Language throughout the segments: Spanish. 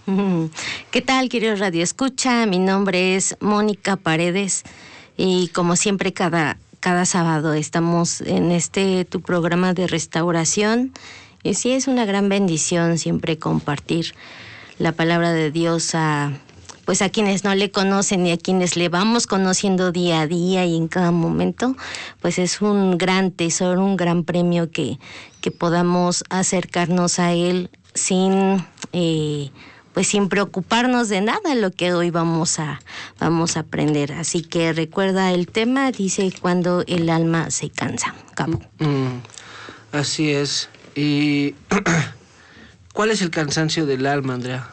¿Qué tal, querido Radio Escucha? Mi nombre es Mónica Paredes y como siempre cada sábado estamos en tu programa de restauración y sí es una gran bendición siempre compartir la palabra de Dios a quienes no le conocen y a quienes le vamos conociendo día a día y en cada momento, pues es un gran tesoro, un gran premio que podamos acercarnos a Él sin preocuparnos de nada lo que hoy vamos a aprender. Así que recuerda el tema, dice cuando el alma se cansa. Cabo. Así es. ¿Y cuál es el cansancio del alma, Andrea?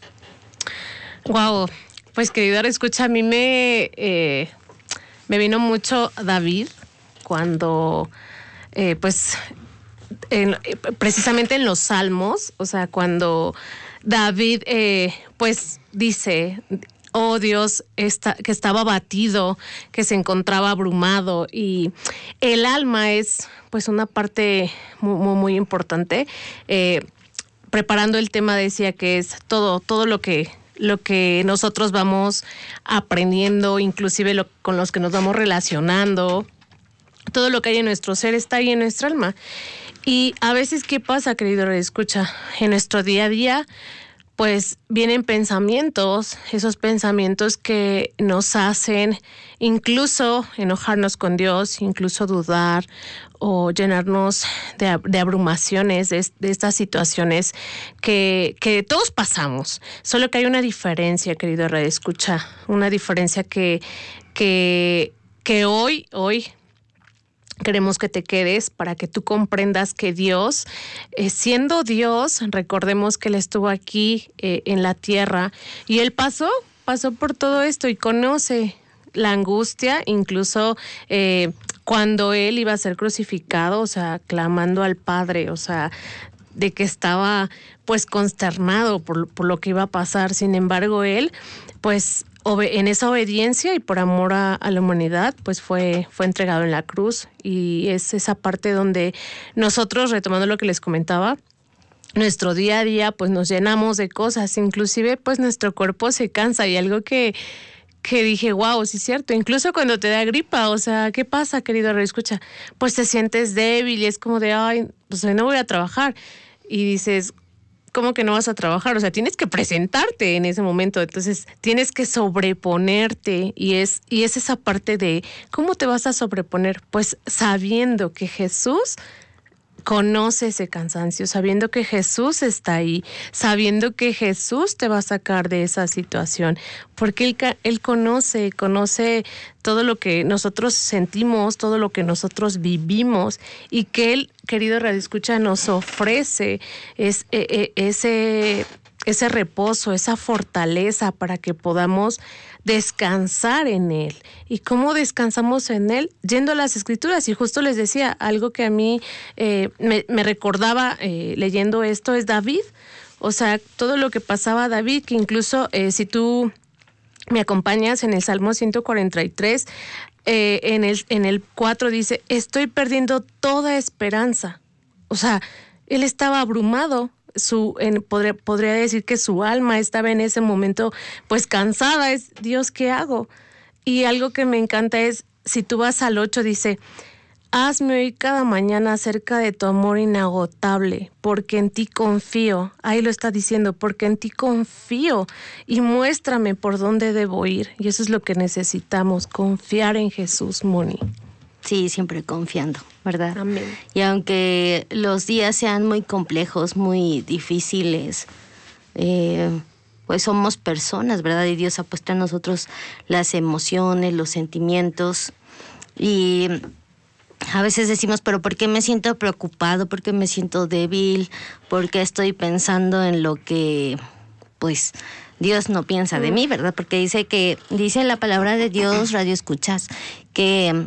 Wow, pues querida escucha, a mí me vino mucho David cuando precisamente en los Salmos, o sea, cuando David dice, oh Dios, que estaba abatido, que se encontraba abrumado, y el alma es pues una parte muy, muy importante. Preparando el tema decía que es todo lo que nosotros vamos aprendiendo, inclusive con los que nos vamos relacionando, todo lo que hay en nuestro ser está ahí en nuestra alma. Y a veces, ¿qué pasa, querido escucha? En nuestro día a día, pues vienen pensamientos, esos pensamientos que nos hacen incluso enojarnos con Dios, incluso dudar o llenarnos de abrumaciones, de estas situaciones que todos pasamos. Solo que hay una diferencia, querido Radio Escucha, una diferencia que hoy queremos que te quedes para que tú comprendas que Dios, siendo Dios, recordemos que Él estuvo aquí en la tierra y Él pasó por todo esto y conoce la angustia, incluso cuando Él iba a ser crucificado, o sea, clamando al Padre, o sea, de que estaba pues consternado por lo que iba a pasar. Sin embargo, Él pues en esa obediencia y por amor a la humanidad, pues fue entregado en la cruz. Y es esa parte donde nosotros, retomando lo que les comentaba, nuestro día a día pues nos llenamos de cosas, inclusive pues nuestro cuerpo se cansa. Y algo que dije, wow, sí es cierto, incluso cuando te da gripa, o sea, ¿qué pasa, querido reescucha? Pues te sientes débil y es como de, ay, pues hoy no voy a trabajar. Y dices, ¿cómo que no vas a trabajar? O sea, tienes que presentarte en ese momento, entonces tienes que sobreponerte y es esa parte de ¿cómo te vas a sobreponer? Pues sabiendo que Jesús conoce ese cansancio, sabiendo que Jesús está ahí, sabiendo que Jesús te va a sacar de esa situación, porque Él conoce todo lo que nosotros sentimos, todo lo que nosotros vivimos y que Él, querido Radio Escucha, nos ofrece ese reposo, esa fortaleza para que podamos descansar en Él. ¿Y cómo descansamos en Él? Yendo a las Escrituras. Y justo les decía, algo que a mí me recordaba leyendo esto es David. O sea, todo lo que pasaba a David, que incluso si tú me acompañas en el Salmo 143, en el 4 dice, estoy perdiendo toda esperanza. O sea, él estaba abrumado. Podría decir que su alma estaba en ese momento pues cansada. Es, Dios, ¿qué hago? Y algo que me encanta es, si tú vas al 8, dice, hazme oír cada mañana acerca de tu amor inagotable, porque en ti confío. Ahí lo está diciendo, porque en ti confío y muéstrame por dónde debo ir. Y eso es lo que necesitamos, confiar en Jesús, Moni. Sí, siempre confiando, ¿verdad? Amén. Y aunque los días sean muy complejos, muy difíciles, pues somos personas, ¿verdad? Y Dios ha puesto en nosotros las emociones, los sentimientos. Y a veces decimos, pero ¿por qué me siento preocupado? ¿Por qué me siento débil? ¿Por qué estoy pensando en lo que, pues, Dios no piensa de mí, ¿verdad? Porque dice la palabra de Dios, Radio Escuchas, que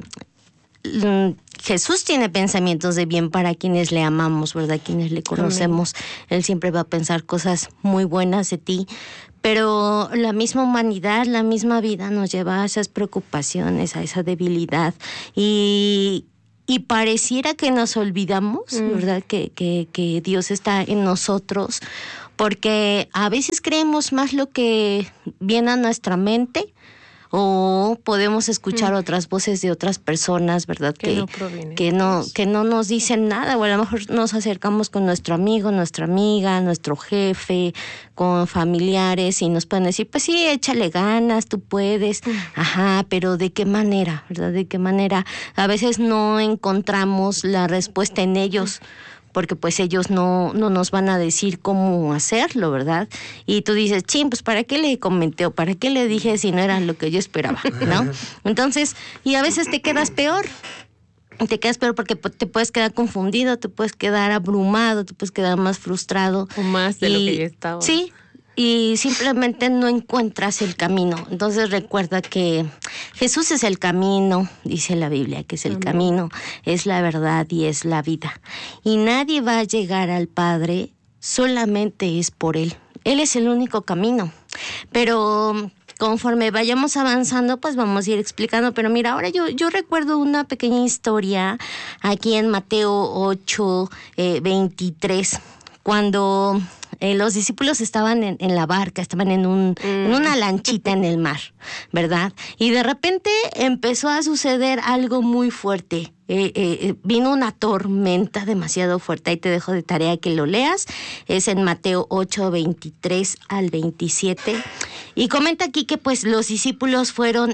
Jesús tiene pensamientos de bien para quienes le amamos, ¿verdad? Quienes le conocemos. Amén. Él siempre va a pensar cosas muy buenas de ti, pero la misma humanidad, la misma vida nos lleva a esas preocupaciones, a esa debilidad. Y y pareciera que nos olvidamos, ¿verdad? Que Dios está en nosotros, porque a veces creemos más lo que viene a nuestra mente, o podemos escuchar otras voces de otras personas, ¿verdad? Que no nos dicen nada, o a lo mejor nos acercamos con nuestro amigo, nuestra amiga, nuestro jefe, con familiares, y nos pueden decir, pues sí, échale ganas, tú puedes. Ajá, pero ¿de qué manera, verdad? ¿De qué manera? A veces no encontramos la respuesta en ellos, porque pues ellos no nos van a decir cómo hacerlo, ¿verdad? Y tú dices, pues ¿para qué le comenté o para qué le dije si no era lo que yo esperaba, ¿no? Entonces, y a veces te quedas peor. Te quedas peor porque te puedes quedar confundido, te puedes quedar abrumado, te puedes quedar más frustrado. O más de lo que ya estaba. Sí, y simplemente no encuentras el camino. Entonces recuerda que Jesús es el camino, dice la Biblia, que es el camino, es la verdad y es la vida. Y nadie va a llegar al Padre, solamente es por Él. Él es el único camino. Pero conforme vayamos avanzando, pues vamos a ir explicando. Pero mira, ahora yo recuerdo una pequeña historia aquí en Mateo 8, 23, cuando los discípulos estaban en la barca, estaban en una lanchita en el mar, ¿verdad? Y de repente empezó a suceder algo muy fuerte. Vino una tormenta demasiado fuerte. Ahí te dejo de tarea que lo leas. Es en Mateo 8, 23 al 27. Y comenta aquí que pues los discípulos fueron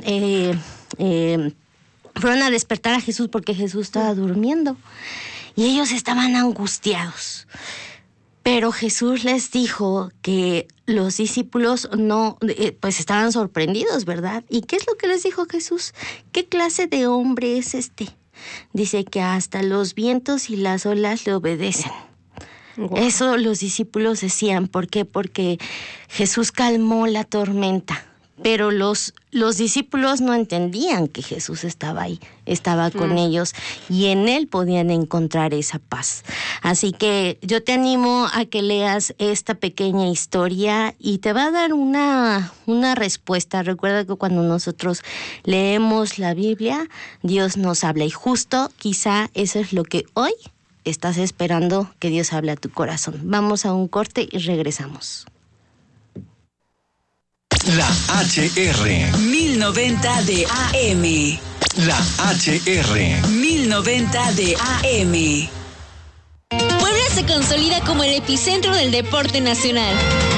a despertar a Jesús porque Jesús estaba durmiendo. Y ellos estaban angustiados. Pero Jesús les dijo que los discípulos pues estaban sorprendidos, ¿verdad? ¿Y qué es lo que les dijo Jesús? ¿Qué clase de hombre es este? Dice que hasta los vientos y las olas le obedecen. Wow. Eso los discípulos decían. ¿Por qué? Porque Jesús calmó la tormenta. Pero los discípulos no entendían que Jesús estaba ahí, estaba con ellos, y en Él podían encontrar esa paz. Así que yo te animo a que leas esta pequeña historia y te va a dar una respuesta. Recuerda que cuando nosotros leemos la Biblia, Dios nos habla, y justo quizá eso es lo que hoy estás esperando que Dios hable a tu corazón. Vamos a un corte y regresamos. La HR 1090 de AM. La HR 1090 de AM. Puebla se consolida como el epicentro del deporte nacional,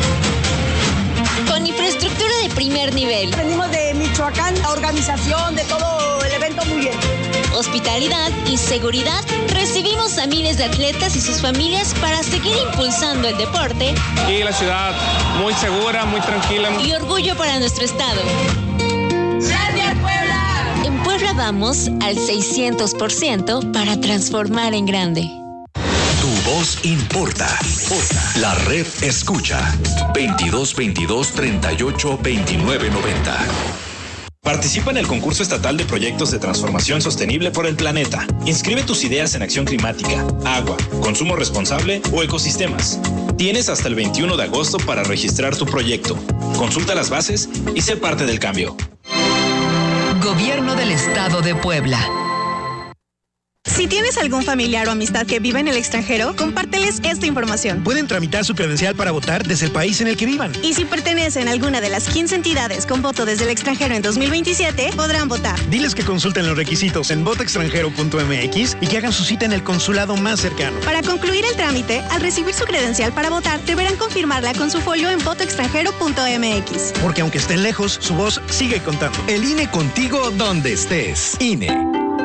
con infraestructura de primer nivel. Venimos de Michoacán, la organización de todo el evento muy bien. Hospitalidad y seguridad. Recibimos a miles de atletas y sus familias para seguir impulsando el deporte. Aquí la ciudad muy segura, muy tranquila. Y orgullo para nuestro estado. ¡Gracias, Puebla! En Puebla vamos al 600% para transformar en grande. Tu voz importa. La red escucha 2222 38 29 90. Participa en el concurso estatal de proyectos de transformación sostenible por el planeta. Inscribe tus ideas en acción climática, agua, consumo responsable o ecosistemas. Tienes hasta el 21 de agosto para registrar tu proyecto. Consulta las bases y sé parte del cambio. Gobierno del Estado de Puebla. Si tienes algún familiar o amistad que vive en el extranjero, compárteles esta información. Pueden tramitar su credencial para votar desde el país en el que vivan. Y si pertenecen a alguna de las 15 entidades con voto desde el extranjero en 2027, podrán votar. Diles que consulten los requisitos en votoextranjero.mx y que hagan su cita en el consulado más cercano. Para concluir el trámite, al recibir su credencial para votar, deberán confirmarla con su folio en votoextranjero.mx. Porque aunque estén lejos, su voz sigue contando. El INE contigo donde estés. INE.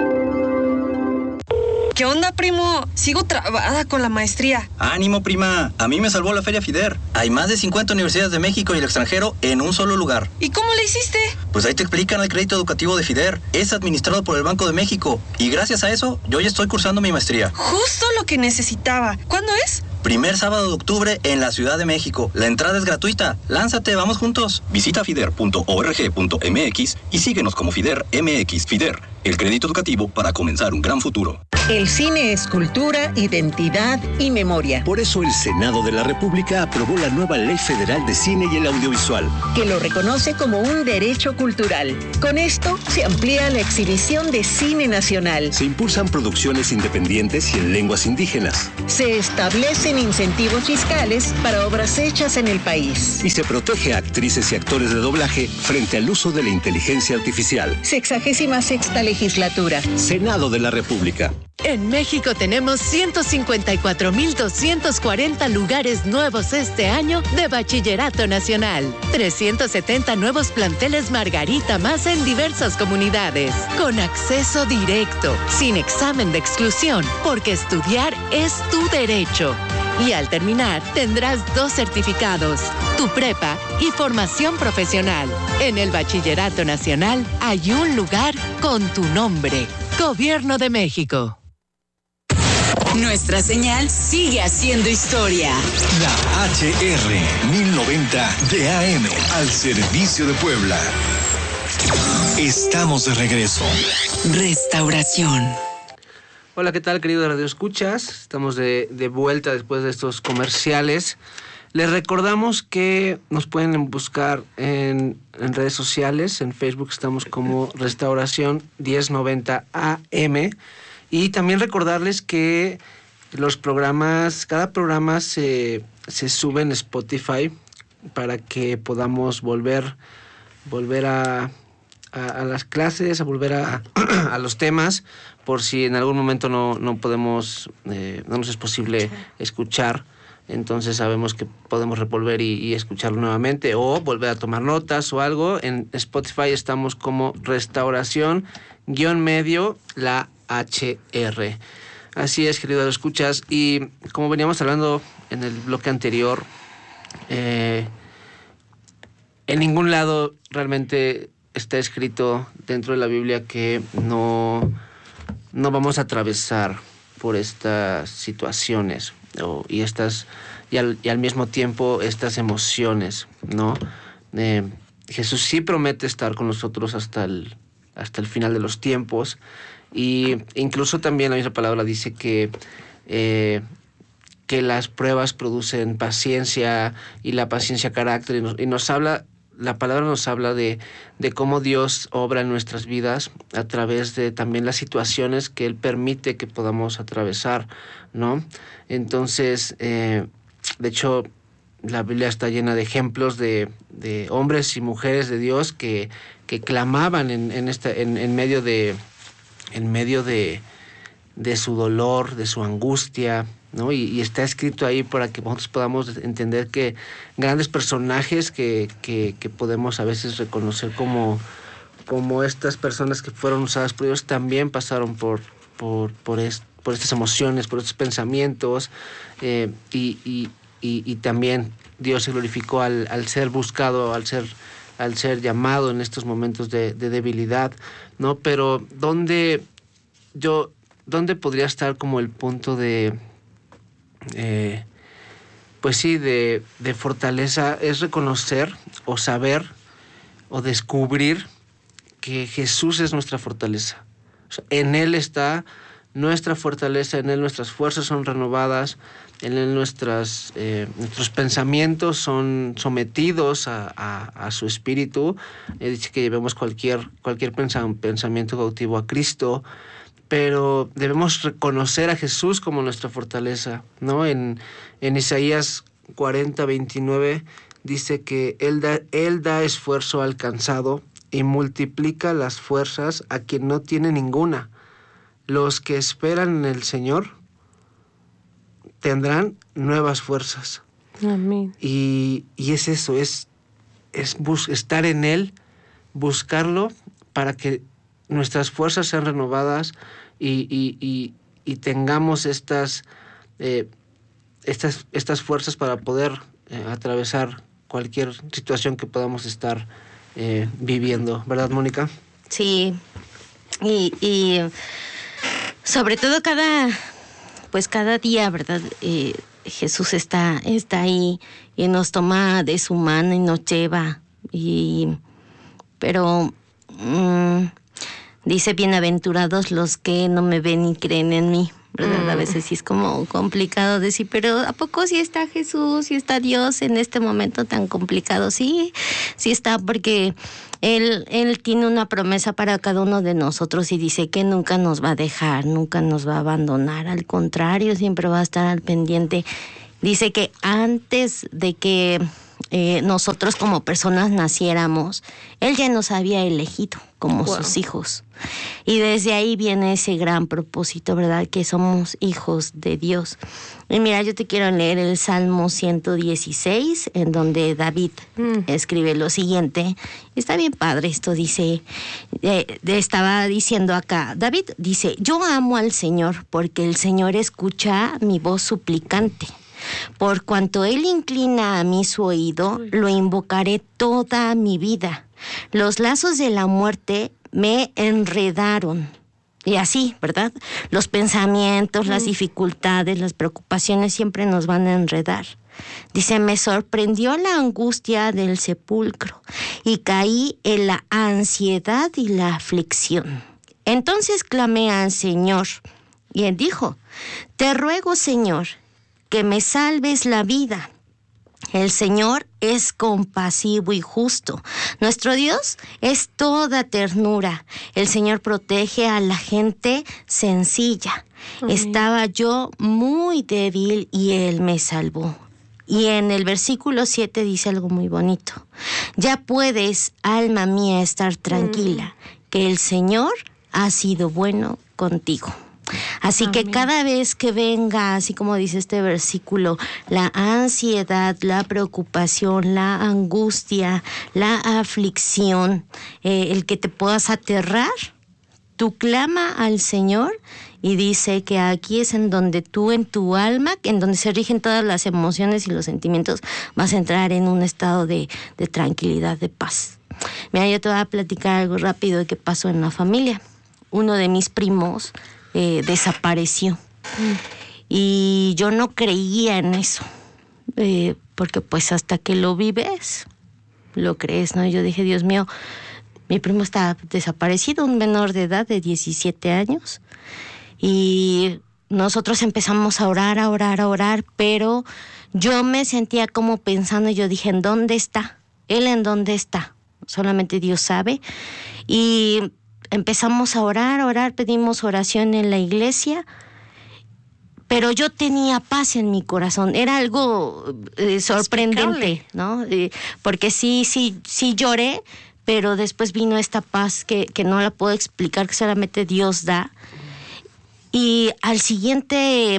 ¿Qué onda, primo? Sigo trabada con la maestría. ¡Ánimo, prima! A mí me salvó la Feria FIDER. Hay más de 50 universidades de México y el extranjero en un solo lugar. ¿Y cómo le hiciste? Pues ahí te explican el crédito educativo de FIDER. Es administrado por el Banco de México. Y gracias a eso, yo ya estoy cursando mi maestría. Justo lo que necesitaba. ¿Cuándo es? Primer sábado de octubre en la Ciudad de México. La entrada es gratuita. Lánzate, vamos juntos. Visita fider.org.mx y síguenos como FIDER MX. FIDER, El crédito educativo para comenzar un gran futuro. El cine es cultura, identidad y memoria. Por eso el Senado de la República aprobó la nueva Ley Federal de Cine y el Audiovisual, que lo reconoce como un derecho cultural. Con esto se amplía la exhibición de cine nacional. Se impulsan producciones independientes y en lenguas indígenas. Se establecen incentivos fiscales para obras hechas en el país. Y se protege a actrices y actores de doblaje frente al uso de la inteligencia artificial. 66ª legislatura. Senado de la República. En México tenemos 154,240 lugares nuevos este año de Bachillerato Nacional. 370 nuevos planteles Margarita más en diversas comunidades. Con acceso directo, sin examen de exclusión, porque estudiar es tu derecho. Y al terminar, tendrás 2 certificados, tu prepa y formación profesional. En el Bachillerato Nacional hay un lugar con tu nombre. Gobierno de México. Nuestra señal sigue haciendo historia. La HR 1090 de AM al servicio de Puebla. Estamos de regreso. Restauración. Hola, ¿qué tal, querido Radio Escuchas? Estamos de vuelta después de estos comerciales. Les recordamos que nos pueden buscar en redes sociales. En Facebook estamos como Restauración 1090 AM. Y también recordarles que los programas, cada programa se sube en Spotify para que podamos volver a las clases, a volver a los temas, por si en algún momento no podemos, no nos es posible escuchar. Entonces sabemos que podemos revolver y escucharlo nuevamente o volver a tomar notas o algo. En Spotify estamos como Restauración-medio la HR. Así es, querido, lo escuchas. Y como veníamos hablando en el bloque anterior, en ningún lado realmente está escrito dentro de la Biblia que no vamos a atravesar por estas situaciones y al mismo tiempo estas emociones, ¿no? Jesús sí promete estar con nosotros hasta el final de los tiempos. Y incluso también la misma palabra dice que las pruebas producen paciencia y la paciencia carácter, y nos habla, la palabra nos habla de cómo Dios obra en nuestras vidas a través de también las situaciones que Él permite que podamos atravesar, ¿no? Entonces, de hecho, la Biblia está llena de ejemplos de hombres y mujeres de Dios que clamaban en medio de su dolor, de su angustia, ¿no? Y está escrito ahí para que nosotros podamos entender que grandes personajes que podemos a veces reconocer como estas personas que fueron usadas por Dios también pasaron por estas emociones, por estos pensamientos, y también Dios se glorificó al ser buscado, al ser llamado en estos momentos de debilidad, ¿no? Pero ¿dónde podría estar como el punto de fortaleza? Es reconocer o saber o descubrir que Jesús es nuestra fortaleza. O sea, en Él está nuestra fortaleza, en Él nuestras fuerzas son renovadas, en Él nuestros pensamientos son sometidos a su espíritu. Dice que llevemos cualquier pensamiento cautivo a Cristo, pero debemos reconocer a Jesús como nuestra fortaleza, ¿no? En Isaías 40:29 dice que Él da esfuerzo al cansado y multiplica las fuerzas a quien no tiene ninguna. Los que esperan en el Señor tendrán nuevas fuerzas. Amén. Y es eso, es estar en Él, buscarlo para que nuestras fuerzas sean renovadas y tengamos estas fuerzas para poder atravesar cualquier situación que podamos estar viviendo, ¿verdad, Mónica? Sí, y sobre todo cada día, ¿verdad? Jesús está ahí y nos toma de su mano y nos lleva. Pero Dice, bienaventurados los que no me ven y creen en mí, ¿verdad? A veces sí es como complicado decir, pero ¿a poco sí está Jesús, sí está Dios en este momento tan complicado? Sí, sí está, porque Él tiene una promesa para cada uno de nosotros y dice que nunca nos va a dejar, nunca nos va a abandonar, al contrario, siempre va a estar al pendiente. Dice que antes de que nosotros como personas naciéramos, Él ya nos había elegido como sus hijos. Y desde ahí viene ese gran propósito, ¿verdad? Que somos hijos de Dios. Y mira, yo te quiero leer el Salmo 116, en donde David escribe lo siguiente. Está bien padre esto, dice, estaba diciendo acá, David dice, yo amo al Señor porque el Señor escucha mi voz suplicante. Por cuanto Él inclina a mí su oído, lo invocaré toda mi vida. Los lazos de la muerte me enredaron. Y así, ¿verdad? Los pensamientos, las dificultades, las preocupaciones siempre nos van a enredar. Dice, me sorprendió la angustia del sepulcro y caí en la ansiedad y la aflicción. Entonces clamé al Señor y Él dijo, te ruego, Señor, que me salves la vida. El Señor es compasivo y justo. Nuestro Dios es toda ternura. El Señor protege a la gente sencilla. Amén. Estaba yo muy débil y Él me salvó. Y en el versículo 7 dice algo muy bonito. Ya puedes, alma mía, estar tranquila, que el Señor ha sido bueno contigo. Así que cada vez que venga, así como dice este versículo, la ansiedad, la preocupación, la angustia, la aflicción, el que te puedas aterrar, tú clama al Señor y dice que aquí es en donde tú, en tu alma, en donde se rigen todas las emociones y los sentimientos, vas a entrar en un estado de tranquilidad, de paz. Mira, yo te voy a platicar algo rápido de qué pasó en la familia. Uno de mis primos desapareció. Y yo no creía en eso, porque pues hasta que lo vives, lo crees, ¿no? Y yo dije, Dios mío, mi primo está desaparecido, un menor de edad de 17 años. Y nosotros empezamos a orar, pero yo me sentía como pensando, yo dije, ¿en dónde está? ¿Él en dónde está? Solamente Dios sabe. Y empezamos a orar, pedimos oración en la iglesia, pero yo tenía paz en mi corazón. Era algo sorprendente, ¿no? Porque sí lloré, pero después vino esta paz que no la puedo explicar, que solamente Dios da. Y al siguiente,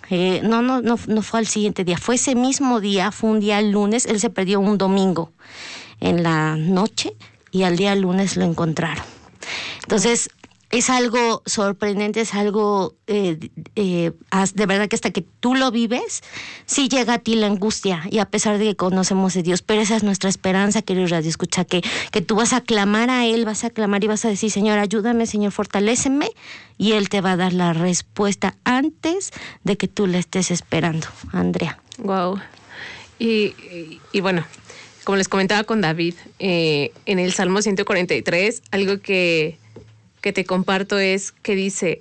no fue al siguiente día, fue ese mismo día, fue un día lunes. Él se perdió un domingo en la noche y al día lunes lo encontraron. Entonces, es algo sorprendente, es algo de verdad que hasta que tú lo vives, sí llega a ti la angustia, y a pesar de que conocemos a Dios, pero esa es nuestra esperanza, querido Radio Escucha, que tú vas a clamar a Él, vas a clamar y vas a decir, Señor, ayúdame, Señor, fortaléceme, y Él te va a dar la respuesta antes de que tú la estés esperando. Andrea. Wow. Y bueno, como les comentaba con David, en el Salmo 143, algo que te comparto es que dice,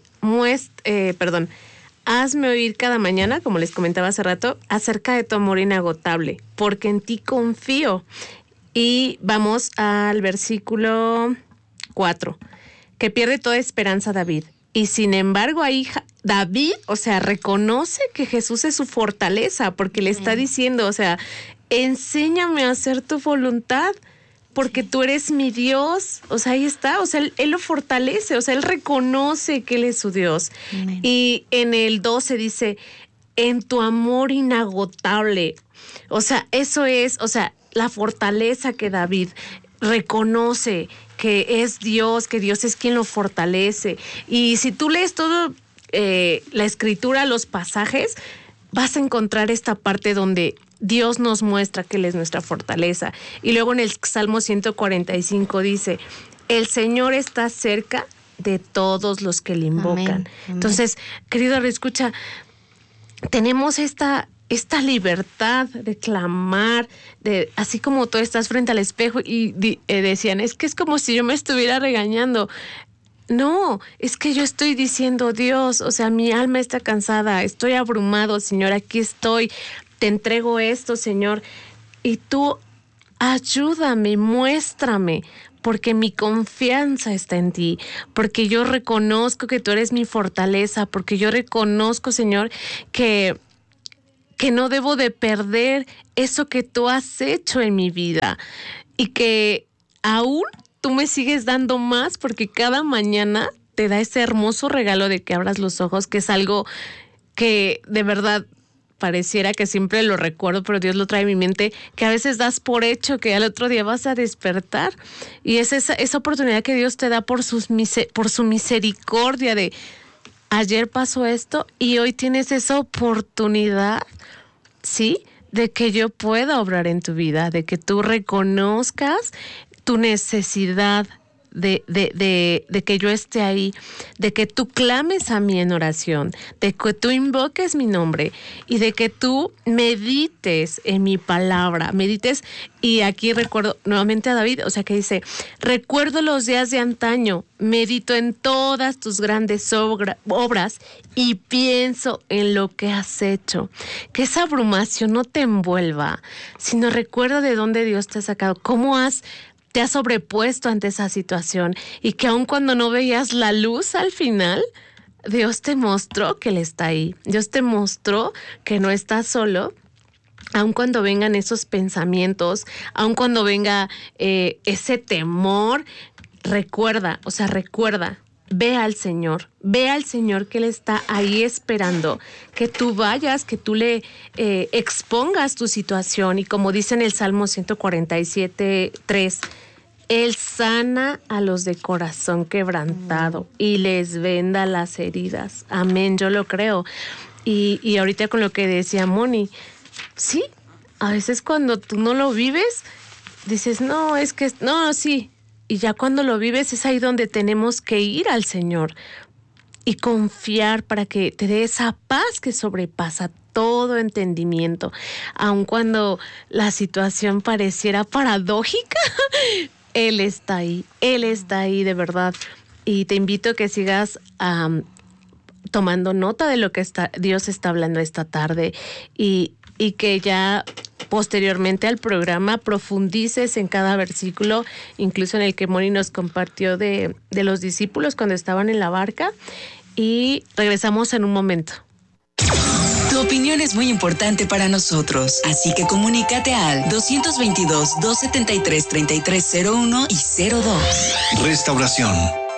hazme oír cada mañana, como les comentaba hace rato, acerca de tu amor inagotable, porque en ti confío. Y vamos al versículo 4, que pierde toda esperanza David. Y sin embargo, ahí David, reconoce que Jesús es su fortaleza, porque le está diciendo, enséñame a hacer tu voluntad, porque tú eres mi Dios. Ahí está, él lo fortalece, él reconoce que Él es su Dios. Amén. Y en el 12 dice, en tu amor inagotable. Eso es, la fortaleza que David reconoce que es Dios, que Dios es quien lo fortalece. Y si tú lees todo la escritura, los pasajes, vas a encontrar esta parte donde Dios nos muestra que Él es nuestra fortaleza. Y luego en el Salmo 145 dice, el Señor está cerca de todos los que le invocan. Amén. Entonces, querido escucha, tenemos esta libertad de clamar, así como tú estás frente al espejo y decían, es que es como si yo me estuviera regañando. No, es que yo estoy diciendo, Dios, o sea, mi alma está cansada, estoy abrumado, Señor, aquí estoy, te entrego esto, Señor, y tú ayúdame, muéstrame, porque mi confianza está en ti, porque yo reconozco que tú eres mi fortaleza, porque yo reconozco, Señor, que no debo de perder eso que tú has hecho en mi vida y que aún tú me sigues dando más, porque cada mañana te da ese hermoso regalo de que abras los ojos, que es algo que de verdad pareciera que siempre lo recuerdo, pero Dios lo trae en mi mente, que a veces das por hecho que al otro día vas a despertar, y es esa oportunidad que Dios te da por su misericordia de ayer pasó esto y hoy tienes esa oportunidad, ¿sí?, de que yo pueda obrar en tu vida, de que tú reconozcas tu necesidad de que yo esté ahí, de que tú clames a mí en oración, de que tú invoques mi nombre y de que tú medites en mi palabra, medites. Y aquí recuerdo nuevamente a David, o sea, que dice, recuerdo los días de antaño, medito en todas tus grandes obras y pienso en lo que has hecho. Que esa abrumación no te envuelva, sino recuerda de dónde Dios te ha sacado, cómo te has sobrepuesto ante esa situación, y que aun cuando no veías la luz al final, Dios te mostró que Él está ahí. Dios te mostró que no estás solo, aun cuando vengan esos pensamientos, aun cuando venga ese temor. Recuerda, ve al Señor que Él está ahí esperando, que tú vayas, que tú le expongas tu situación, y como dice en el Salmo 147:3, Él sana a los de corazón quebrantado y les venda las heridas. Amén, yo lo creo. Y ahorita con lo que decía Moni, sí, a veces cuando tú no lo vives, dices, sí. Y ya cuando lo vives es ahí donde tenemos que ir al Señor y confiar para que te dé esa paz que sobrepasa todo entendimiento. Aun cuando la situación pareciera paradójica, Él está ahí de verdad. Y te invito a que sigas tomando nota de lo que Dios está hablando esta tarde, y que ya posteriormente al programa profundices en cada versículo, incluso en el que Moni nos compartió de los discípulos cuando estaban en la barca, y regresamos en un momento. Tu opinión es muy importante para nosotros, así que comunícate al 222-273-3301 y 02. Restauración.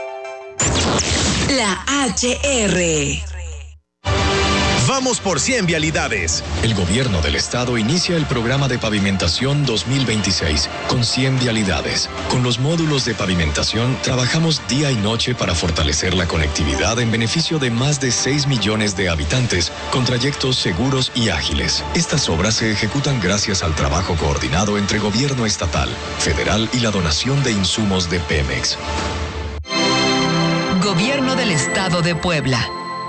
La HR. Vamos por 100 vialidades. El gobierno del estado inicia el programa de pavimentación 2026 con 100 vialidades. Con los módulos de pavimentación trabajamos día y noche para fortalecer la conectividad en beneficio de más de 6 millones de habitantes con trayectos seguros y ágiles. Estas obras se ejecutan gracias al trabajo coordinado entre gobierno estatal, federal y la donación de insumos de Pemex. Gobierno del Estado de Puebla.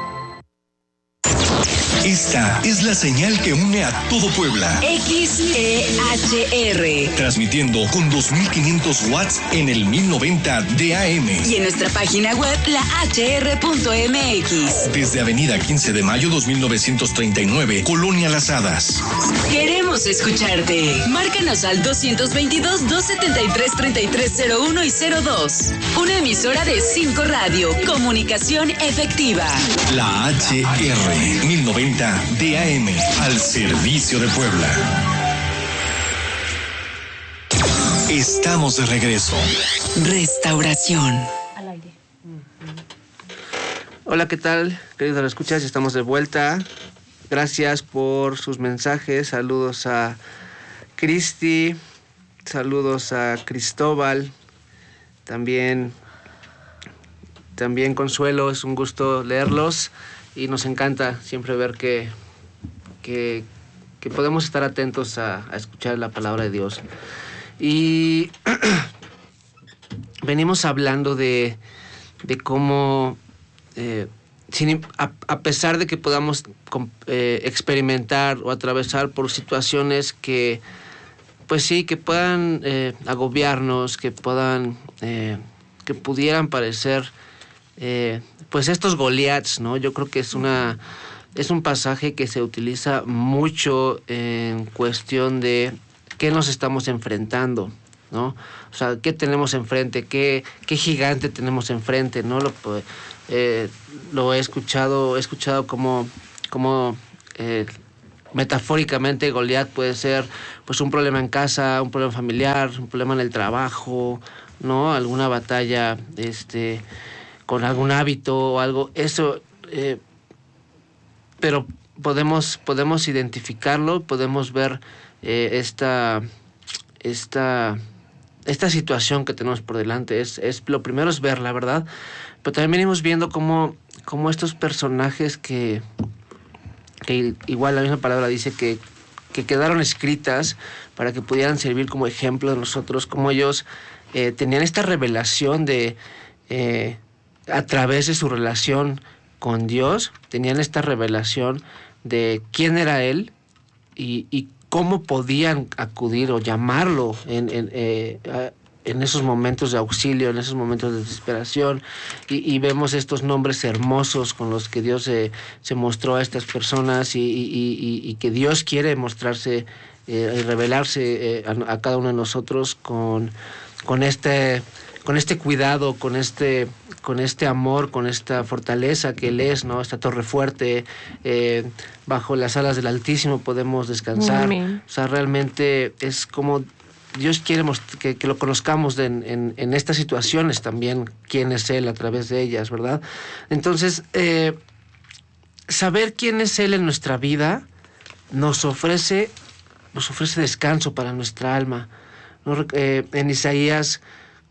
Esta es la señal que une a todo Puebla. XEHR. Transmitiendo con 2500 watts en el 1090 de AM. Y en nuestra página web, lahr.mx. Desde Avenida 15 de Mayo 2939, Colonia Las Hadas. Queremos escucharte. Márcanos al 222-273-3301 y 02. Una emisora de 5 Radio. Comunicación efectiva. La HR 1090 DAM, al servicio de Puebla. Estamos de regreso. Restauración. Hola, ¿qué tal, queridos escuchas? Estamos de vuelta. Gracias por sus mensajes. Saludos a Cristi, saludos a Cristóbal, también Consuelo. Es un gusto leerlos. Y nos encanta siempre ver que podemos estar atentos a escuchar la palabra de Dios. Y venimos hablando de cómo, a pesar de que podamos experimentar o atravesar por situaciones que, pues sí, que puedan agobiarnos, que pudieran parecer pues estos Goliaths, ¿no? Yo creo que es un pasaje que se utiliza mucho en cuestión de qué nos estamos enfrentando, ¿no? O sea, qué tenemos enfrente, qué gigante tenemos enfrente, ¿no? Lo he escuchado como metafóricamente Goliat puede ser pues un problema en casa, un problema familiar, un problema en el trabajo, ¿no? Alguna batalla con algún hábito o algo, eso, pero podemos identificarlo, podemos ver esta situación que tenemos por delante. Lo primero es ver la verdad, pero también venimos viendo cómo estos personajes que igual la misma palabra dice que quedaron escritas para que pudieran servir como ejemplo de nosotros, cómo ellos tenían esta revelación a través de su relación con Dios, tenían esta revelación de quién era Él y cómo podían acudir o llamarlo en esos momentos de auxilio, en esos momentos de desesperación, y vemos estos nombres hermosos con los que Dios se mostró a estas personas y que Dios quiere mostrarse y revelarse a cada uno de nosotros con este cuidado, con este amor, con esta fortaleza que Él es, ¿no? Esta torre fuerte, bajo las alas del Altísimo podemos descansar. Amén. O sea, realmente es como Dios quiere que lo conozcamos en estas situaciones también, quién es Él a través de ellas, ¿verdad? Entonces, saber quién es Él en nuestra vida nos ofrece descanso para nuestra alma, ¿no? En Isaías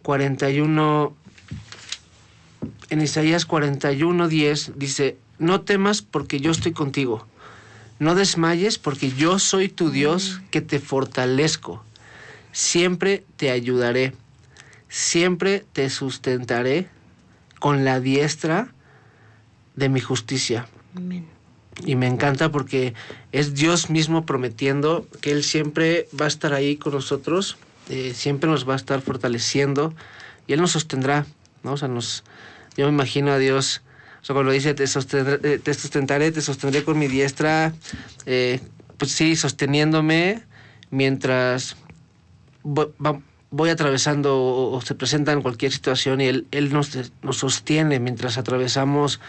41:10 dice: no temas porque yo estoy contigo, no desmayes porque yo soy tu Dios que te fortalezco, siempre te ayudaré, siempre te sustentaré con la diestra de mi justicia. Amén. Y me encanta porque es Dios mismo prometiendo que Él siempre va a estar ahí con nosotros, siempre nos va a estar fortaleciendo y Él nos sostendrá, ¿no? O sea, yo me imagino a Dios, o sea, cuando dice te sostendré con mi diestra, pues sí, sosteniéndome mientras voy atravesando o se presenta en cualquier situación, y Él nos sostiene mientras atravesamos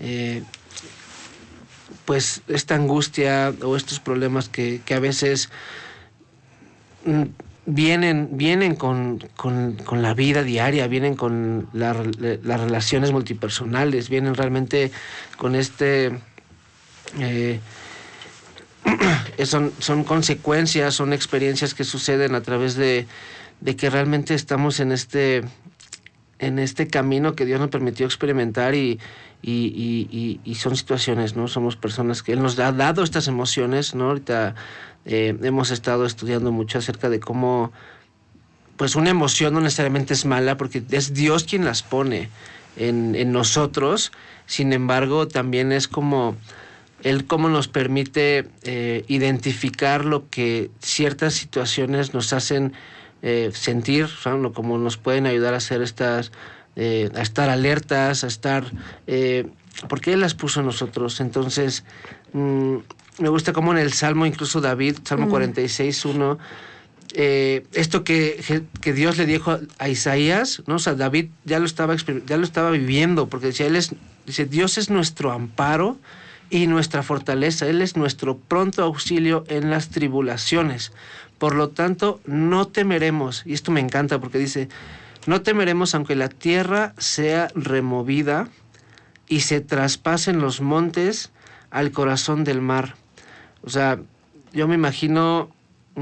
pues esta angustia o estos problemas que a veces vienen con la vida diaria, vienen con las relaciones multipersonales, vienen realmente con son consecuencias, son experiencias que suceden a través de que realmente estamos en este camino que Dios nos permitió experimentar y son situaciones, ¿no? Somos personas que Él nos ha dado estas emociones, ¿no? Ahorita hemos estado estudiando mucho acerca de cómo, pues, una emoción no necesariamente es mala, porque es Dios quien las pone en nosotros. Sin embargo, también es como Él cómo nos permite identificar lo que ciertas situaciones nos hacen sentir, ¿no? Como nos pueden ayudar a hacer a estar alertas, a estar porque Él las puso en nosotros. Entonces, me gusta como en el Salmo, incluso David, Salmo 46:1, esto que Dios le dijo a Isaías, ¿no? O sea, David ya lo estaba viviendo, porque decía, dice, Dios es nuestro amparo y nuestra fortaleza, Él es nuestro pronto auxilio en las tribulaciones. Por lo tanto, no temeremos. Y esto me encanta porque dice, no temeremos aunque la tierra sea removida y se traspasen los montes al corazón del mar. O sea, yo me imagino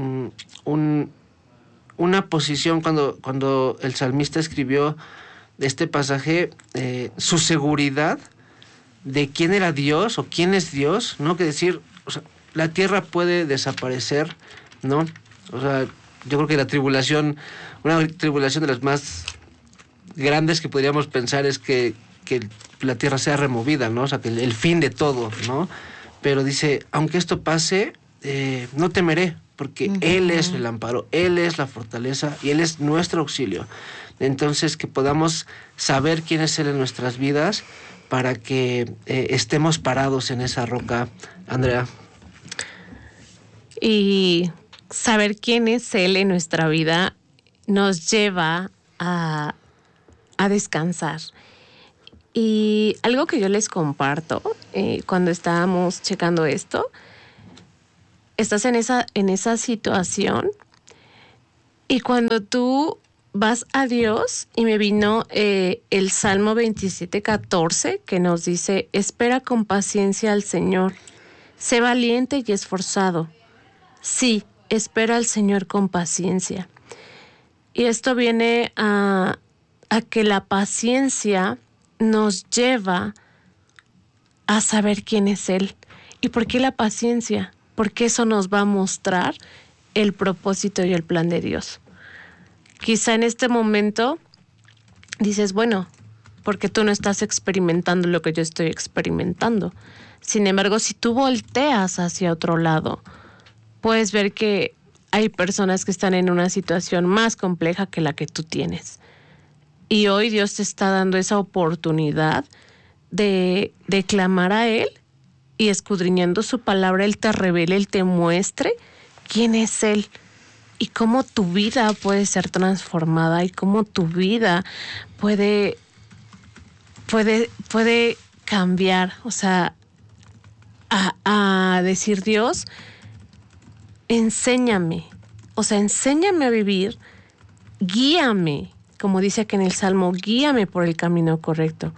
una posición cuando el salmista escribió este pasaje, su seguridad de quién era Dios o quién es Dios, ¿no? Que decir, o sea, la tierra puede desaparecer, ¿no? O sea, yo creo que una tribulación de las más grandes que podríamos pensar es que la tierra sea removida, ¿no? O sea, que el fin de todo, ¿no? Pero dice, aunque esto pase, no temeré, porque Él es el amparo, Él es la fortaleza y Él es nuestro auxilio. Entonces, que podamos saber quién es Él en nuestras vidas para que estemos parados en esa roca, Andrea. Y saber quién es Él en nuestra vida nos lleva a descansar. Y algo que yo les comparto cuando estábamos checando esto, estás en esa situación y cuando tú vas a Dios, y me vino el Salmo 27:14 que nos dice: espera con paciencia al Señor, sé valiente y esforzado. Sí, espera al Señor con paciencia. Y esto viene a que la paciencia nos lleva a saber quién es Él. ¿Y por qué la paciencia? Porque eso nos va a mostrar el propósito y el plan de Dios. Quizá en este momento dices, bueno, porque tú no estás experimentando lo que yo estoy experimentando. Sin embargo, si tú volteas hacia otro lado, puedes ver que hay personas que están en una situación más compleja que la que tú tienes. Y hoy Dios te está dando esa oportunidad de clamar a Él, y escudriñando su palabra, Él te revele, Él te muestre quién es Él y cómo tu vida puede ser transformada y cómo tu vida puede cambiar. O sea, a decir, Dios, enséñame a vivir, guíame, como dice aquí en el Salmo, guíame por el camino correcto.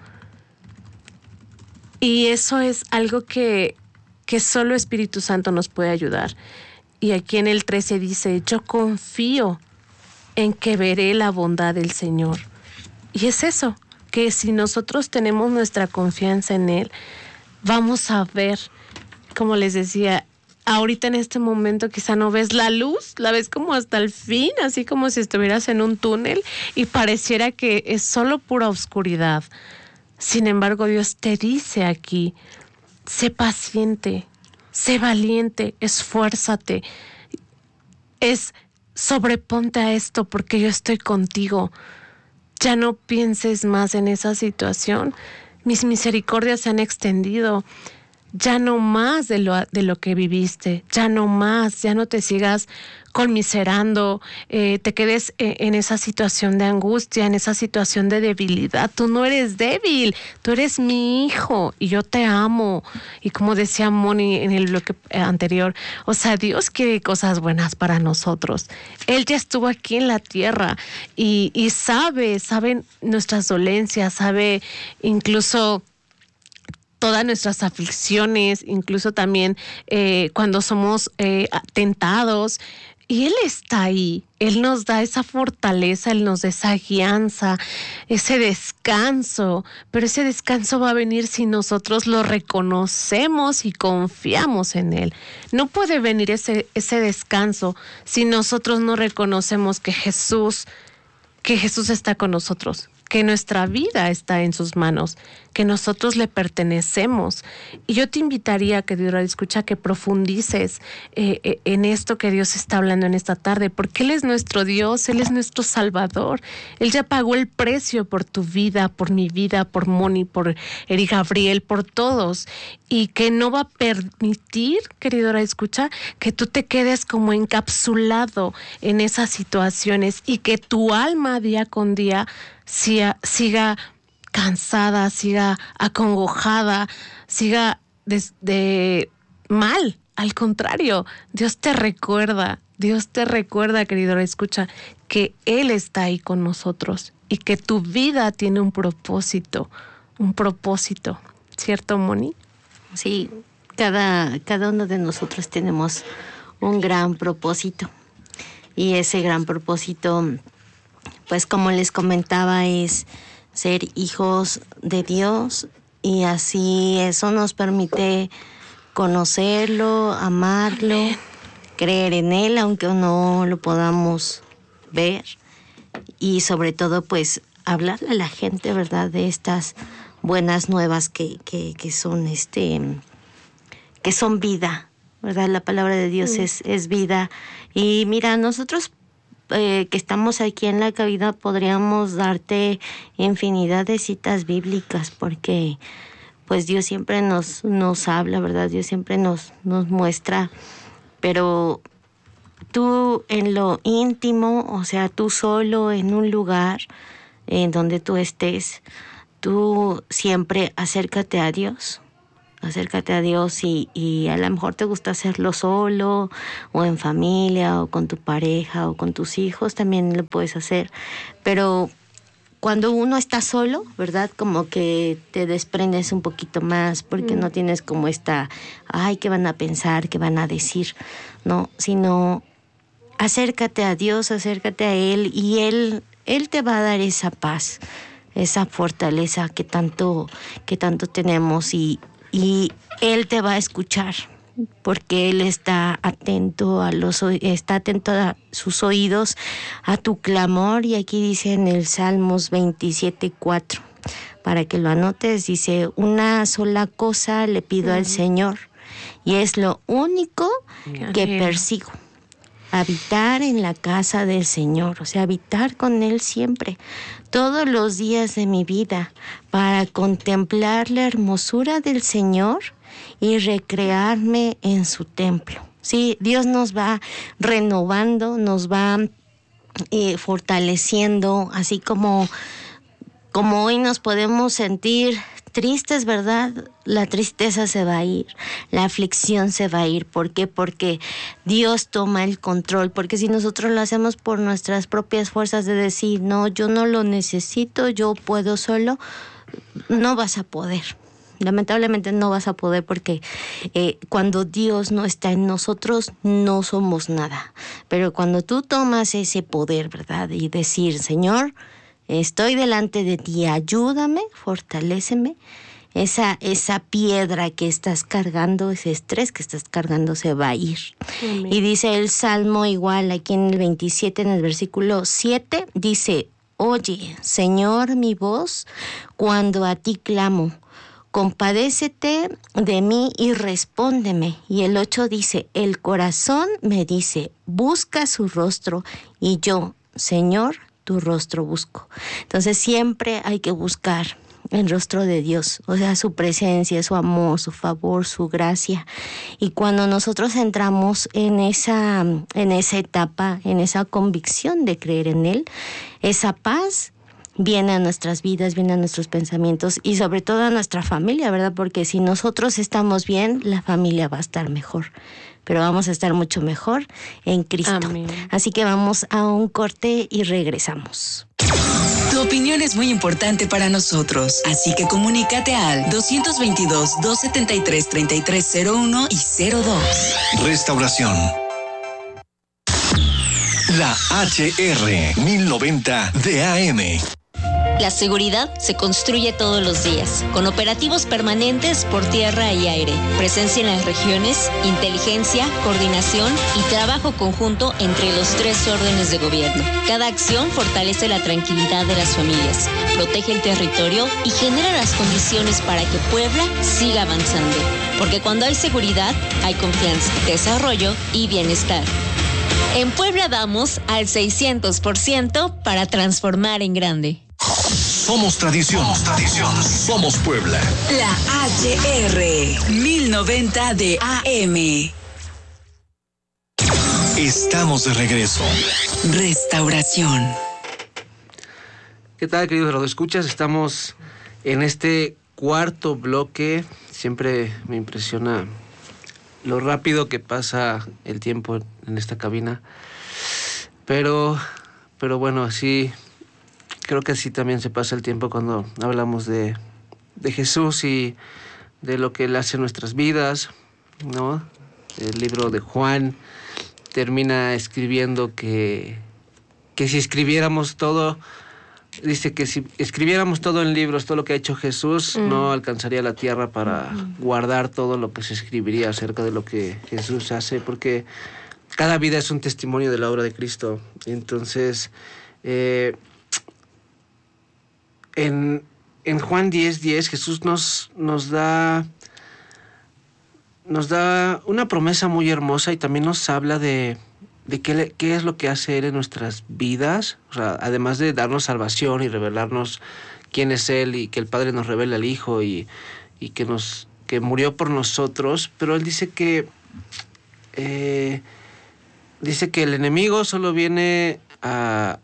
Y eso es algo que solo Espíritu Santo nos puede ayudar. Y aquí en el 13 dice, yo confío en que veré la bondad del Señor. Y es eso, que si nosotros tenemos nuestra confianza en Él, vamos a ver, como les decía, ahorita en este momento quizá no ves la luz, la ves como hasta el fin, así como si estuvieras en un túnel y pareciera que es solo pura oscuridad. Sin embargo, Dios te dice aquí, sé paciente, sé valiente, esfuérzate, sobreponte a esto porque yo estoy contigo. Ya no pienses más en esa situación, mis misericordias se han extendido. Ya no más de lo que viviste, ya no más, ya no te sigas conmiserando, te quedes en esa situación de angustia, en esa situación de debilidad. Tú no eres débil, tú eres mi hijo y yo te amo. Y como decía Moni en el bloque anterior, o sea, Dios quiere cosas buenas para nosotros. Él ya estuvo aquí en la tierra y sabe nuestras dolencias, sabe incluso todas nuestras aflicciones, incluso también cuando somos tentados. Y Él está ahí, Él nos da esa fortaleza, Él nos da esa guianza, ese descanso, pero ese descanso va a venir si nosotros lo reconocemos y confiamos en Él. No puede venir ese descanso si nosotros no reconocemos que Jesús está con nosotros, que nuestra vida está en sus manos, que nosotros le pertenecemos. Y yo te invitaría, querido Radio Escucha, que profundices en esto que Dios está hablando en esta tarde, porque Él es nuestro Dios, Él es nuestro Salvador. Él ya pagó el precio por tu vida, por mi vida, por Moni, por Eric Gabriel, por todos. Y que no va a permitir, querido Radio Escucha, que tú te quedes como encapsulado en esas situaciones y que tu alma día con día siga cansada, siga acongojada, siga mal. Al contrario, Dios te recuerda, querido escucha, que Él está ahí con nosotros y que tu vida tiene un propósito, ¿cierto, Moni? Sí, cada uno de nosotros tenemos un gran propósito y ese gran propósito, pues como les comentaba, es ser hijos de Dios, y así eso nos permite conocerlo, amarlo, creer en Él, aunque no lo podamos ver, y sobre todo pues hablarle a la gente, ¿verdad?, de estas buenas nuevas que son vida, ¿verdad? La palabra de Dios es vida. Y mira, nosotros que estamos aquí en la cabina podríamos darte infinidad de citas bíblicas, porque pues Dios siempre nos habla, ¿verdad? Dios siempre nos muestra, pero tú en lo íntimo, o sea, tú solo en un lugar en donde tú estés, tú siempre acércate a Dios y a lo mejor te gusta hacerlo solo o en familia o con tu pareja o con tus hijos, también lo puedes hacer, pero cuando uno está solo, ¿verdad? Como que te desprendes un poquito más porque no tienes como esta, ay, ¿qué van a pensar? ¿Qué van a decir? No, sino acércate a Dios, acércate a Él y Él te va a dar esa paz, esa fortaleza que tanto tenemos y Él te va a escuchar porque Él está atento a sus oídos, a tu clamor. Y aquí dice en el Salmos 27:4, para que lo anotes, dice: una sola cosa le pido al Señor y es lo único que persigo, habitar en la casa del Señor, o sea, habitar con Él siempre, todos los días de mi vida, para contemplar la hermosura del Señor y recrearme en su templo. Sí, Dios nos va renovando, nos va fortaleciendo, así como hoy nos podemos sentir tristes, ¿verdad? La tristeza se va a ir, la aflicción se va a ir. ¿Por qué? Porque Dios toma el control, porque si nosotros lo hacemos por nuestras propias fuerzas de decir, no, yo no lo necesito, yo puedo solo, no vas a poder. Lamentablemente no vas a poder, porque cuando Dios no está en nosotros no somos nada. Pero cuando tú tomas ese poder, ¿verdad? Y decir, Señor, estoy delante de ti, ayúdame, fortaléceme. Esa piedra que estás cargando, ese estrés que estás cargando se va a ir. Amén. Y dice el Salmo igual, aquí en el 27, en el versículo 7, dice: oye, Señor, mi voz cuando a ti clamo. Compadécete de mí y respóndeme. Y el 8 dice: el corazón me dice, busca su rostro, y yo, Señor, tu rostro busco. Entonces siempre hay que buscar el rostro de Dios, o sea, su presencia, su amor, su favor, su gracia. Y cuando nosotros entramos en esa etapa, en esa convicción de creer en Él, esa paz viene a nuestras vidas, viene a nuestros pensamientos y sobre todo a nuestra familia, ¿verdad? Porque si nosotros estamos bien, la familia va a estar mejor, pero vamos a estar mucho mejor en Cristo. Amén. Así que vamos a un corte y regresamos. Tu opinión es muy importante para nosotros, así que comunícate al 222-273-3301 y 02. Restauración. La HR 1090 de AM. La seguridad se construye todos los días, con operativos permanentes por tierra y aire, presencia en las regiones, inteligencia, coordinación y trabajo conjunto entre los 3 órdenes de gobierno. Cada acción fortalece la tranquilidad de las familias, protege el territorio y genera las condiciones para que Puebla siga avanzando. Porque cuando hay seguridad, hay confianza, desarrollo y bienestar. En Puebla damos al 600% para transformar en grande. Somos tradición. Somos Puebla. La HR 1090 de AM. Estamos de regreso. Restauración. ¿Qué tal, queridos radioescuchas? Estamos en este cuarto bloque. Siempre me impresiona lo rápido que pasa el tiempo en esta cabina. Pero bueno, así creo que así también se pasa el tiempo cuando hablamos de Jesús y de lo que Él hace en nuestras vidas, ¿no? El libro de Juan termina escribiendo que si escribiéramos todo, dice que si escribiéramos todo en libros, todo lo que ha hecho Jesús, no alcanzaría la tierra para guardar todo lo que se escribiría acerca de lo que Jesús hace, porque cada vida es un testimonio de la obra de Cristo. Entonces, en Juan 10:10, Jesús nos nos da una promesa muy hermosa y también nos habla de qué es lo que hace Él en nuestras vidas. O sea, además de darnos salvación y revelarnos quién es Él y que el Padre nos revela al Hijo y que murió por nosotros, pero Él dice que el enemigo solo viene a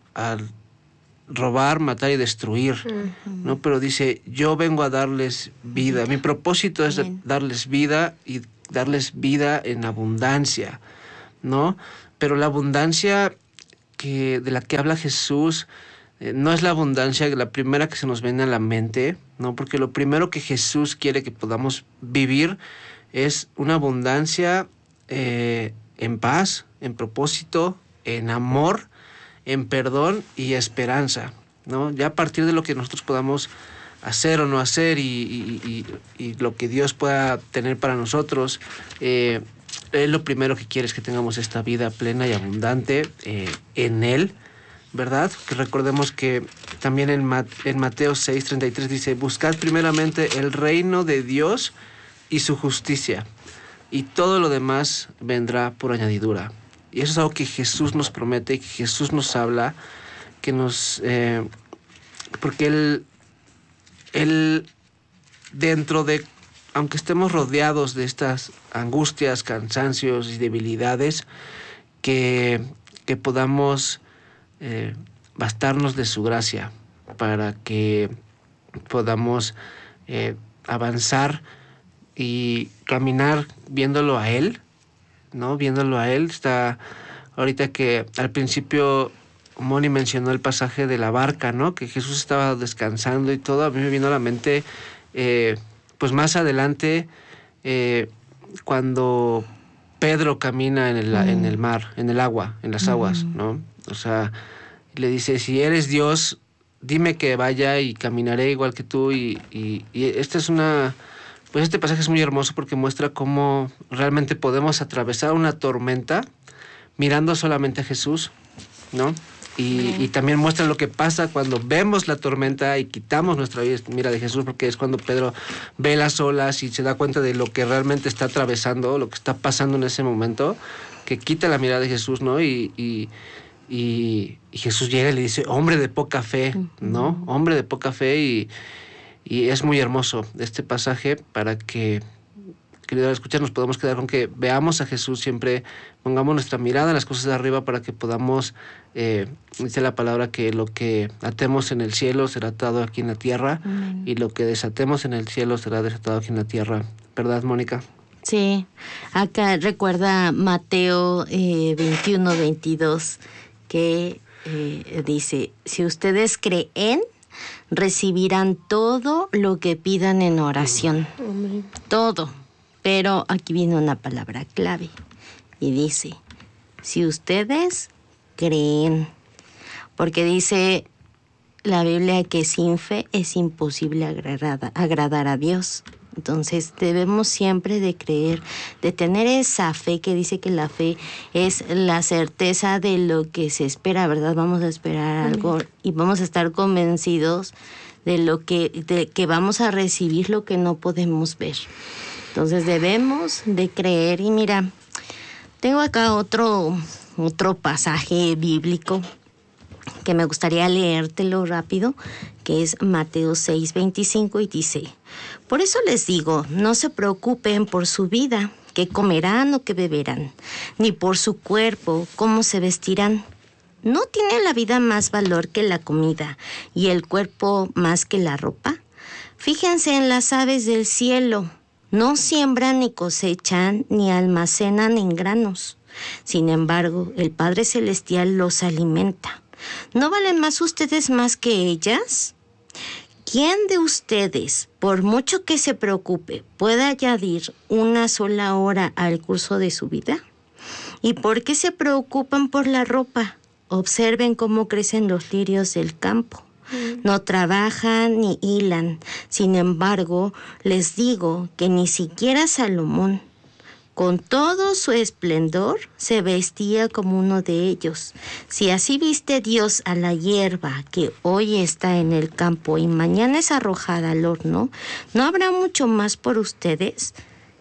robar, matar y destruir, ¿no? Pero dice, yo vengo a darles vida. Mi propósito es darles vida y darles vida en abundancia, ¿no? Pero la abundancia de la que habla Jesús no es la abundancia la primera que se nos viene a la mente, ¿no? Porque lo primero que Jesús quiere que podamos vivir es una abundancia en paz, en propósito, en amor, en perdón y esperanza, ¿no? Ya a partir de lo que nosotros podamos hacer o no hacer y lo que Dios pueda tener para nosotros, Él lo primero que quiere es que tengamos esta vida plena y abundante en Él, ¿verdad? Que recordemos que también en Mateo 6:33 dice, buscad primeramente el reino de Dios y su justicia, y todo lo demás vendrá por añadidura. Y eso es algo que Jesús nos promete, que Jesús nos habla, que porque Él dentro de, aunque estemos rodeados de estas angustias, cansancios y debilidades, que podamos bastarnos de su gracia para que podamos avanzar y caminar viéndolo a Él, ¿no? Viéndolo a Él. Está ahorita que al principio Moni mencionó el pasaje de la barca, ¿no? Que Jesús estaba descansando y todo. A mí me vino a la mente, pues más adelante, cuando Pedro camina en el mar, en el agua, en las aguas, ¿no? O sea, le dice, si eres Dios, dime que vaya y caminaré igual que tú. Y esta es pues este pasaje es muy hermoso porque muestra cómo realmente podemos atravesar una tormenta mirando solamente a Jesús, ¿no? Y también muestra lo que pasa cuando vemos la tormenta y quitamos nuestra mira de Jesús, porque es cuando Pedro ve las olas y se da cuenta de lo que realmente está atravesando, lo que está pasando en ese momento, que quita la mirada de Jesús, ¿no? Y Jesús llega y le dice, hombre de poca fe, ¿no? Hombre de poca fe. Y es muy hermoso este pasaje para que, queridos escuchar, nos podamos quedar con que veamos a Jesús siempre, pongamos nuestra mirada en las cosas de arriba para que podamos, dice la palabra, que lo que atemos en el cielo será atado aquí en la tierra, y lo que desatemos en el cielo será desatado aquí en la tierra. ¿Verdad, Mónica? Sí, acá recuerda Mateo 21:22, que dice, si ustedes creen, recibirán todo lo que pidan en oración. Todo. Pero aquí viene una palabra clave y dice, si ustedes creen, porque dice la Biblia que sin fe es imposible agradar a Dios. Entonces debemos siempre de creer, de tener esa fe, que dice que la fe es la certeza de lo que se espera, ¿verdad? Vamos a esperar algo y vamos a estar convencidos de que vamos a recibir lo que no podemos ver. Entonces debemos de creer. Y mira, tengo acá otro pasaje bíblico que me gustaría leértelo rápido, que es Mateo 6:25, y dice, por eso les digo, no se preocupen por su vida, qué comerán o qué beberán, ni por su cuerpo, cómo se vestirán. ¿No tiene la vida más valor que la comida y el cuerpo más que la ropa? Fíjense en las aves del cielo, no siembran ni cosechan ni almacenan en granos. Sin embargo, el Padre Celestial los alimenta. ¿No valen más ustedes más que ellas? ¿Quién de ustedes, por mucho que se preocupe, puede añadir una sola hora al curso de su vida? ¿Y por qué se preocupan por la ropa? Observen cómo crecen los lirios del campo. No trabajan ni hilan. Sin embargo, les digo que ni siquiera Salomón, con todo su esplendor, se vestía como uno de ellos. Si así viste Dios a la hierba que hoy está en el campo y mañana es arrojada al horno, ¿no habrá mucho más por ustedes?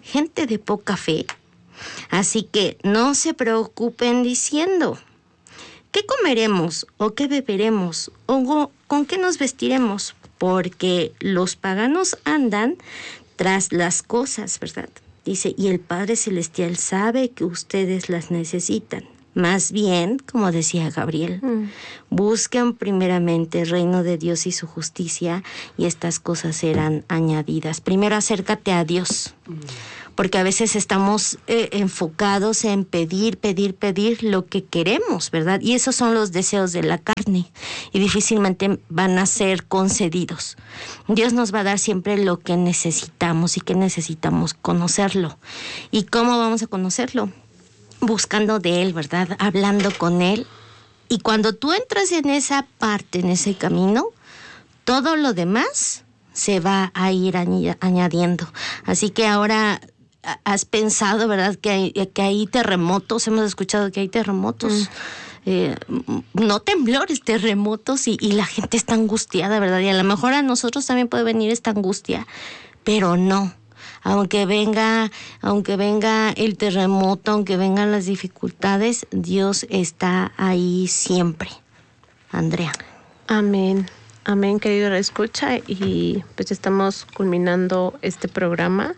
gente de poca fe. Así que no se preocupen diciendo, ¿qué comeremos o qué beberemos o con qué nos vestiremos? Porque los paganos andan tras las cosas, ¿verdad? Dice, y el Padre Celestial sabe que ustedes las necesitan. Más bien, como decía Gabriel, buscan primeramente el reino de Dios y su justicia, y estas cosas serán añadidas. Primero acércate a Dios, porque a veces estamos enfocados en pedir lo que queremos, ¿verdad? Y esos son los deseos de la carne, y difícilmente van a ser concedidos. Dios nos va a dar siempre lo que necesitamos, y que necesitamos conocerlo. ¿Y cómo vamos a conocerlo? Buscando de Él, ¿verdad? Hablando con Él. Y cuando tú entras en esa parte, en ese camino, todo lo demás se va a ir añadiendo. Así que ahora has pensado, ¿verdad? Que hay terremotos, hemos escuchado que hay terremotos. No temblores, terremotos, y la gente está angustiada, ¿verdad? Y a lo mejor a nosotros también puede venir esta angustia, pero no. Aunque venga el terremoto, aunque vengan las dificultades, Dios está ahí siempre. Andrea. Amén. Amén, querido escucha. Y pues estamos culminando este programa.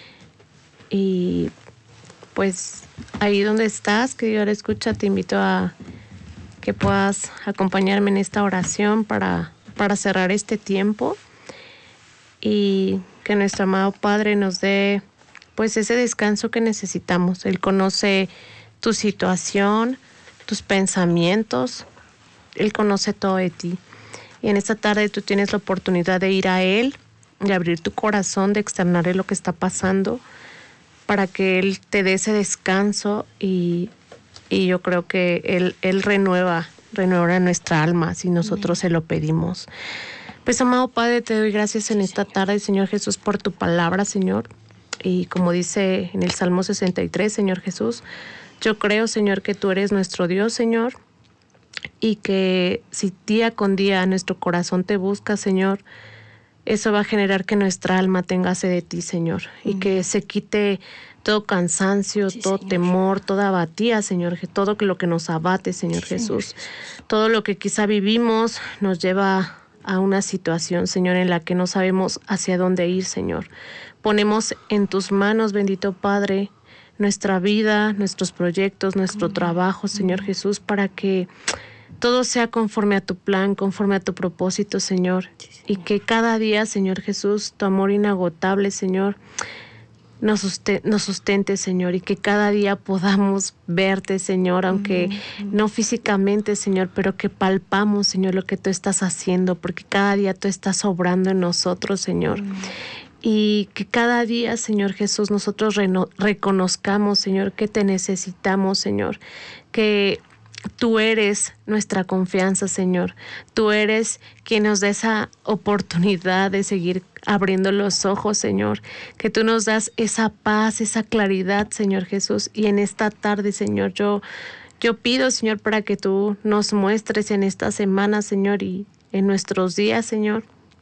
Y pues ahí donde estás, querido escucha, te invito a que puedas acompañarme en esta oración para cerrar este tiempo. Y que nuestro amado Padre nos dé pues ese descanso que necesitamos. Él conoce tu situación, tus pensamientos, Él conoce todo de ti. Y en esta tarde tú tienes la oportunidad de ir a Él, de abrir tu corazón, de externarle lo que está pasando, para que Él te dé ese descanso, y yo creo que Él renueva nuestra alma si nosotros se lo pedimos. Pues, amado Padre, te doy gracias en esta tarde, Señor Jesús, por tu palabra, Señor. Y como dice en el Salmo 63, Señor Jesús, yo creo, Señor, que tú eres nuestro Dios, Señor, y que si día con día nuestro corazón te busca, Señor, eso va a generar que nuestra alma tenga sed de ti, Señor, y que se quite todo cansancio, todo Señor. Temor, toda abatía, Señor, todo lo que nos abate, Señor Jesús. Todo lo que quizá vivimos nos lleva a una situación, Señor, en la que no sabemos hacia dónde ir, Señor. Ponemos en tus manos, bendito Padre, nuestra vida, nuestros proyectos, nuestro trabajo, Señor Jesús, para que todo sea conforme a tu plan, conforme a tu propósito, Señor. Y que cada día, Señor Jesús, tu amor inagotable, Señor, nos sustente, Señor, y que cada día podamos verte, Señor, aunque no físicamente, Señor, pero que palpamos, Señor, lo que tú estás haciendo, porque cada día tú estás obrando en nosotros, Señor. Y que cada día, Señor Jesús, nosotros reconozcamos, Señor, que te necesitamos, Señor, que tú eres nuestra confianza, Señor. Tú eres quien nos da esa oportunidad de seguir abriendo los ojos, Señor. Que tú nos das esa paz, esa claridad, Señor Jesús. Y en esta tarde, Señor, yo pido, Señor, para que tú nos muestres en esta semana, Señor, y en nuestros días, Señor,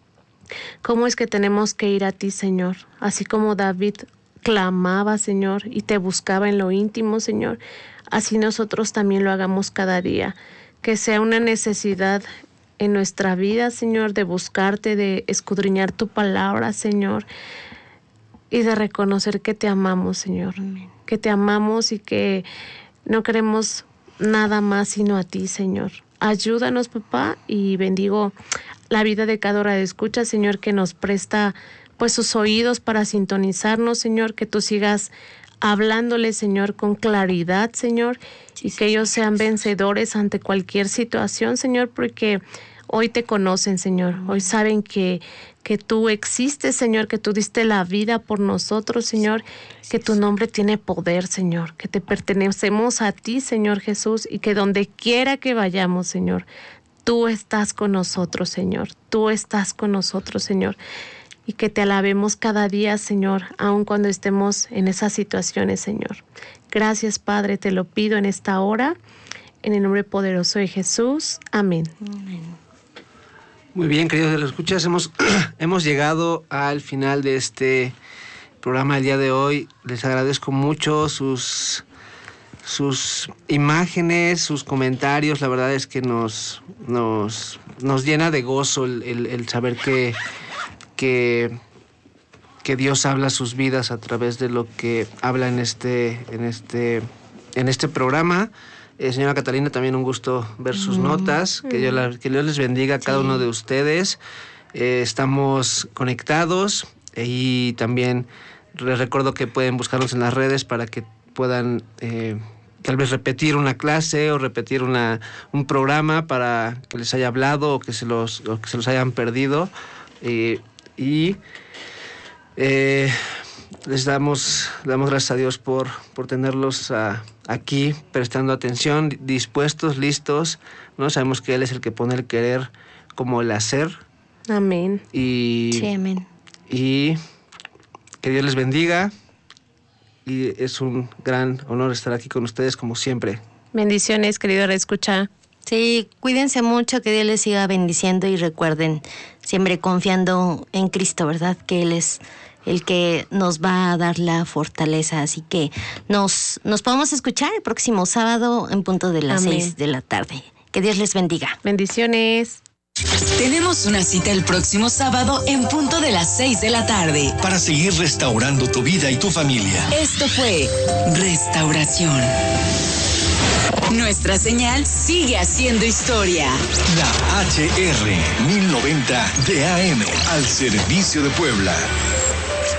cómo es que tenemos que ir a ti, Señor. Así como David clamaba, Señor, y te buscaba en lo íntimo, Señor, así nosotros también lo hagamos cada día. Que sea una necesidad en nuestra vida, Señor, de buscarte, de escudriñar tu palabra, Señor, y de reconocer que te amamos, Señor. Que te amamos y que no queremos nada más sino a ti, Señor. Ayúdanos, papá, y bendigo la vida de cada hora de escucha, Señor, que nos presta pues sus oídos para sintonizarnos, Señor, que tú sigas hablándole, Señor, con claridad, Señor, y que ellos sean vencedores ante cualquier situación, Señor, porque hoy te conocen, Señor, hoy saben que tú existes, Señor, que tú diste la vida por nosotros, Señor, que tu nombre tiene poder, Señor, que te pertenecemos a ti, Señor Jesús, y que donde quiera que vayamos, Señor, tú estás con nosotros, Señor, tú estás con nosotros, Señor. Y que te alabemos cada día, Señor, aun cuando estemos en esas situaciones, Señor. Gracias, Padre, te lo pido en esta hora, en el nombre poderoso de Jesús. Amén. Amén. Muy bien, queridos de los escuchas, hemos llegado al final de este programa del día de hoy. Les agradezco mucho sus imágenes, sus comentarios. La verdad es que nos llena de gozo el saber que Dios habla sus vidas a través de lo que habla en este programa. Señora Catalina, también un gusto ver sus notas. Que Dios les bendiga a cada uno de ustedes. Estamos conectados y también les recuerdo que pueden buscarnos en las redes para que puedan tal vez repetir una clase o repetir un programa para que les haya hablado o que se los hayan perdido. Les damos gracias a Dios por tenerlos aquí, prestando atención, dispuestos, listos, ¿no? Sabemos que Él es el que pone el querer como el hacer. Amén. Sí, amén. Y que Dios les bendiga. Y es un gran honor estar aquí con ustedes como siempre. Bendiciones, querido Reescucha. Sí, cuídense mucho, que Dios les siga bendiciendo y recuerden, siempre confiando en Cristo, ¿verdad? Que Él es el que nos va a dar la fortaleza. Así que nos podemos escuchar el próximo sábado en punto de las 6 de la tarde. Que Dios les bendiga. Bendiciones. Tenemos una cita el próximo sábado en punto de las 6 de la tarde. Para seguir restaurando tu vida y tu familia. Esto fue Restauración. Nuestra señal sigue haciendo historia. La HR 1090 de AM al servicio de Puebla.